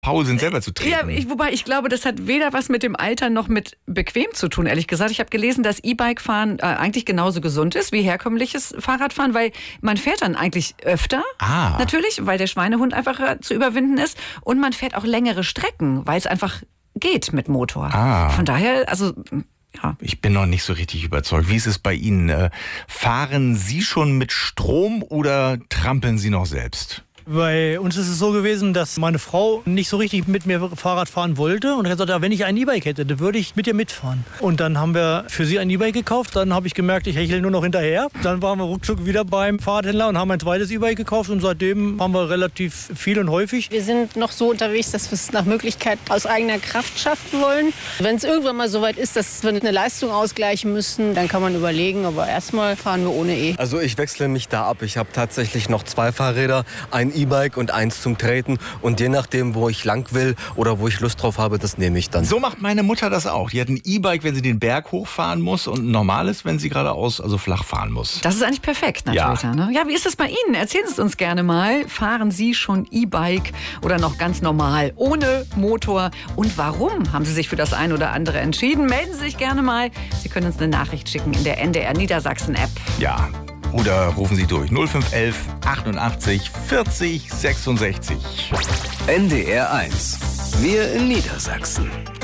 Paul sind, selber zu treten. Ja, wobei ich glaube, das hat weder was mit dem Alter noch mit bequem zu tun, ehrlich gesagt. Ich habe gelesen, dass E-Bike-Fahren eigentlich genauso gesund ist wie herkömmliches Fahrradfahren, weil man fährt dann eigentlich öfter, natürlich, weil der Schweinehund einfach zu überwinden ist. Und man fährt auch längere Strecken, weil es einfach geht mit Motor. Von daher, also... Ja. Ich bin noch nicht so richtig überzeugt. Wie ist es bei Ihnen? Fahren Sie schon mit Strom oder trampeln Sie noch selbst? Bei uns ist es so gewesen, dass meine Frau nicht so richtig mit mir Fahrrad fahren wollte. Und ich habe gesagt, wenn ich ein E-Bike hätte, dann würde ich mit ihr mitfahren. Und dann haben wir für sie ein E-Bike gekauft. Dann habe ich gemerkt, ich hechle nur noch hinterher. Dann waren wir ruckzuck wieder beim Fahrradhändler und haben ein zweites E-Bike gekauft. Und seitdem fahren wir relativ viel und häufig. Wir sind noch so unterwegs, dass wir es nach Möglichkeit aus eigener Kraft schaffen wollen. Wenn es irgendwann mal so weit ist, dass wir eine Leistung ausgleichen müssen, dann kann man überlegen. Aber erstmal fahren wir ohne E. Also ich wechsle mich da ab. Ich habe tatsächlich noch 2 Fahrräder, ein E-Bike und eins zum Treten. Und je nachdem, wo ich lang will oder wo ich Lust drauf habe, das nehme ich dann. So macht meine Mutter das auch. Die hat ein E-Bike, wenn sie den Berg hochfahren muss und ein normales, wenn sie geradeaus, also flach fahren muss. Das ist eigentlich perfekt, natürlich. Ja. Ne? Ja, wie ist es bei Ihnen? Erzählen Sie es uns gerne mal. Fahren Sie schon E-Bike oder noch ganz normal, ohne Motor? Und warum haben Sie sich für das eine oder andere entschieden? Melden Sie sich gerne mal. Sie können uns eine Nachricht schicken in der NDR Niedersachsen App. Ja. Oder rufen Sie durch 0511 88 40 66. NDR 1. Wir in Niedersachsen.